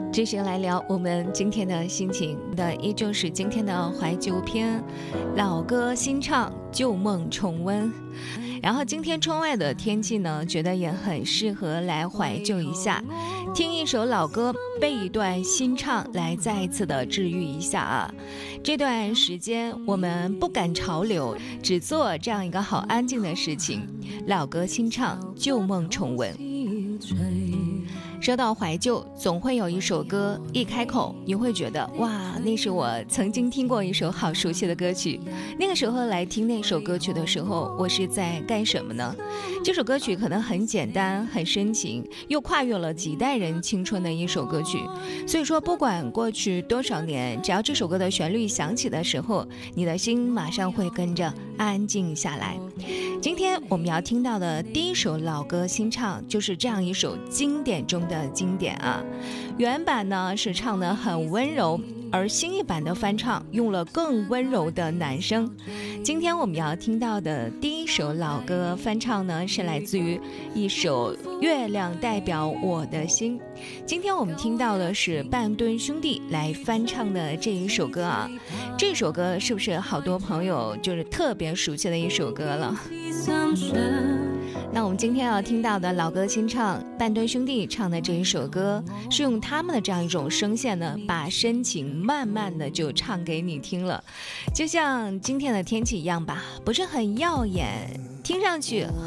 继续来聊我们今天的心情的，依旧是今天的怀旧篇，老歌新唱，旧梦重温。然后今天窗外的天气呢，觉得也很适合来怀旧一下，听一首老歌，背一段新唱，来再一次的治愈一下啊。这段时间我们不赶潮流，只做这样一个好安静的事情，老歌新唱，旧梦重温。说到怀旧，总会有一首歌一开口你会觉得哇，那是我曾经听过一首好熟悉的歌曲。那个时候来听那首歌曲的时候，我是在干什么呢？这首歌曲可能很简单很深情，又跨越了几代人青春的一首歌曲。所以说不管过去多少年，只要这首歌的旋律响起的时候，你的心马上会跟着安静下来。今天我们要听到的第一首老歌新唱，就是这样一首经典中的经典啊。原版呢是唱得很温柔，而新一版的翻唱用了更温柔的男声。今天我们要听到的第一首老歌翻唱呢，是来自于一首《月亮代表我的心》。今天我们听到的是半吨兄弟来翻唱的这一首歌啊。这首歌是不是好多朋友就是特别熟悉的一首歌了？那我们今天要听到的老歌新唱，半吨兄弟唱的这一首歌，是用他们的这样一种声线呢，把深情慢慢的就唱给你听了，就像今天的天气一样吧，不是很耀眼，听上去